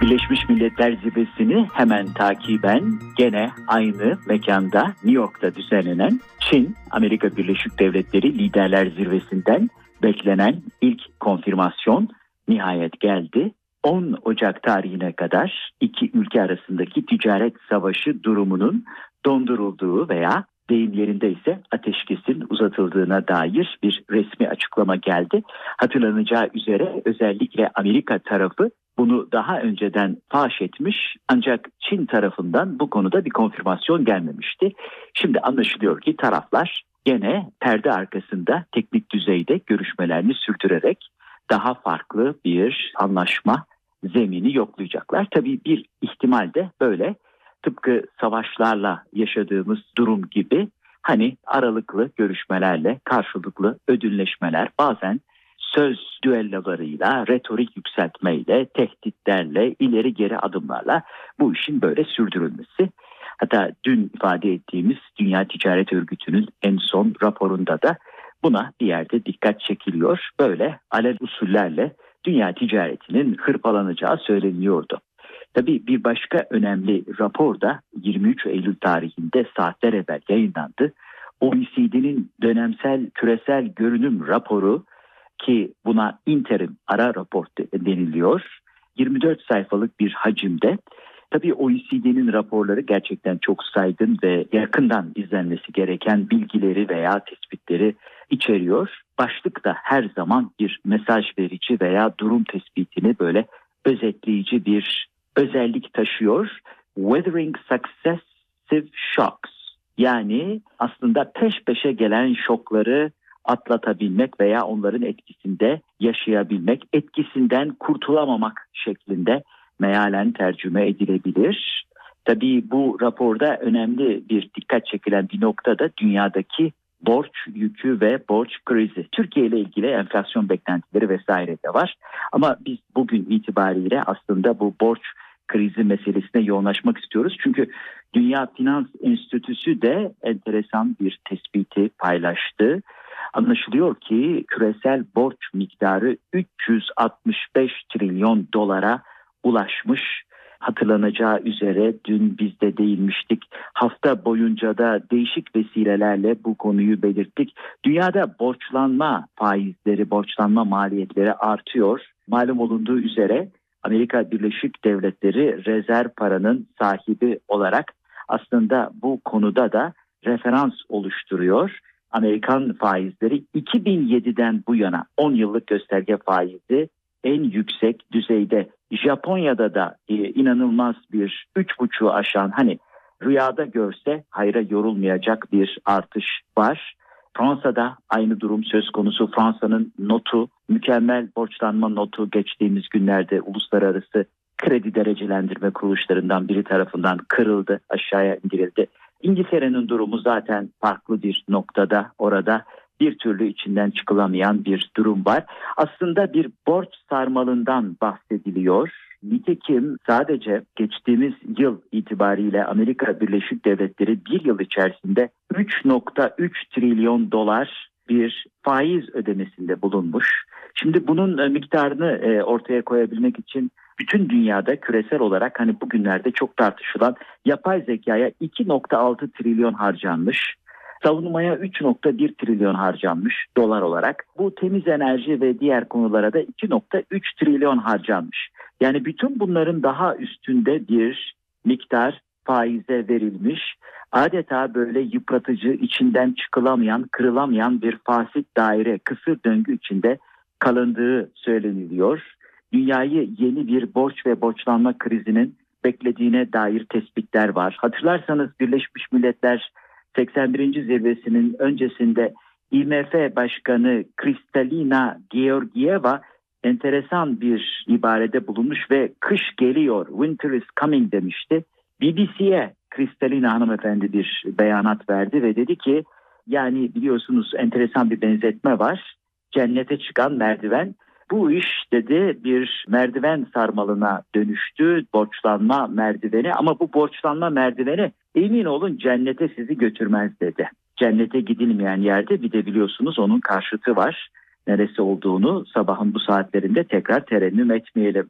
Birleşmiş Milletler Zirvesi'ni hemen takiben gene aynı mekanda New York'ta düzenlenen Çin-Amerika Birleşik Devletleri Liderler Zirvesi'nden beklenen ilk konfirmasyon nihayet geldi. 10 Ocak tarihine kadar iki ülke arasındaki ticaret savaşı durumunun dondurulduğu veya deyim yerinde ise ateşkesin uzatıldığına dair bir resmi açıklama geldi. Hatırlanacağı üzere özellikle Amerika tarafı bunu daha önceden faş etmiş, ancak Çin tarafından bu konuda bir konfirmasyon gelmemişti. Şimdi anlaşılıyor ki taraflar gene perde arkasında teknik düzeyde görüşmelerini sürdürerek daha farklı bir anlaşma zemini yoklayacaklar. Tabii bir ihtimal de böyle, tıpkı savaşlarla yaşadığımız durum gibi, hani aralıklı görüşmelerle, karşılıklı ödülleşmeler, bazen söz düellolarıyla, retorik yükseltmeyle, tehditlerle, ileri geri adımlarla bu işin böyle sürdürülmesi. Hatta dün ifade ettiğimiz Dünya Ticaret Örgütü'nün en son raporunda da buna bir yerde dikkat çekiliyor. Böyle alel usullerle dünya ticaretinin hırpalanacağı söyleniyordu. Tabii bir başka önemli rapor da 23 Eylül tarihinde saatler evvel yayınlandı. OECD'nin dönemsel küresel görünüm raporu, ki buna interim ara rapor deniliyor, 24 sayfalık bir hacimde. Tabii OECD'nin raporları gerçekten çok saygın ve yakından izlenmesi gereken bilgileri veya tespitleri içeriyor. Başlık da her zaman bir mesaj verici veya durum tespitini böyle özetleyici bir özellik taşıyor. Weathering Successive Shocks, yani aslında peş peşe gelen şokları atlatabilmek veya onların etkisinde yaşayabilmek, etkisinden kurtulamamak şeklinde mealen tercüme edilebilir. Tabii bu raporda önemli bir dikkat çekilen bir nokta da dünyadaki borç yükü ve borç krizi. Türkiye ile ilgili enflasyon beklentileri vesaire de var. Ama biz bugün itibariyle aslında bu borç krizi meselesine yoğunlaşmak istiyoruz. Çünkü Dünya Finans Enstitüsü de enteresan bir tespiti paylaştı. Anlaşılıyor ki küresel borç miktarı 365 trilyon dolara ulaşmış. Hatırlanacağı üzere dün biz de değinmiştik. Hafta boyunca da değişik vesilelerle bu konuyu belirttik. Dünyada borçlanma faizleri, borçlanma maliyetleri artıyor. Malum olunduğu üzere Amerika Birleşik Devletleri rezerv paranın sahibi olarak aslında bu konuda da referans oluşturuyor. Amerikan faizleri 2007'den bu yana 10 yıllık gösterge faizi en yüksek düzeyde. Japonya'da da inanılmaz bir 3,5'u aşan, hani rüyada görse hayra yorulmayacak bir artış var. Fransa'da aynı durum söz konusu. Fransa'nın notu, mükemmel borçlanma notu geçtiğimiz günlerde uluslararası kredi derecelendirme kuruluşlarından biri tarafından kırıldı, aşağıya indirildi. İngiltere'nin durumu zaten farklı bir noktada, orada bir türlü içinden çıkılamayan bir durum var. Aslında bir borç sarmalından bahsediliyor. Nitekim sadece geçtiğimiz yıl itibariyle Amerika Birleşik Devletleri bir yıl içerisinde 3,3 trilyon dolar bir faiz ödemesinde bulunmuş. Şimdi bunun miktarını ortaya koyabilmek için bütün dünyada küresel olarak hani bugünlerde çok tartışılan yapay zekaya 2,6 trilyon harcanmış. Savunmaya 3,1 trilyon harcanmış dolar olarak. Bu temiz enerji ve diğer konulara da 2,3 trilyon harcanmış. Yani bütün bunların daha üstünde bir miktar faize verilmiş. Adeta böyle yıpratıcı, içinden çıkılamayan, kırılamayan bir fasit daire, kısır döngü içinde kalındığı söyleniliyor. Dünyayı yeni bir borç ve borçlanma krizinin beklediğine dair tespitler var. Hatırlarsanız Birleşmiş Milletler 81. zirvesinin öncesinde IMF Başkanı Kristalina Georgieva enteresan bir ibarede bulunmuş ve kış geliyor, winter is coming demişti. BBC'ye Kristalina hanımefendi bir beyanat verdi ve dedi ki, yani biliyorsunuz enteresan bir benzetme var. Cennete çıkan merdiven. Bu iş dedi bir merdiven sarmalına dönüştü, borçlanma merdiveni, ama bu borçlanma merdiveni emin olun cennete sizi götürmez dedi. Cennete gidilmeyen yerde bir de biliyorsunuz onun karşıtı var. Neresi olduğunu sabahın bu saatlerinde tekrar terennüm etmeyelim.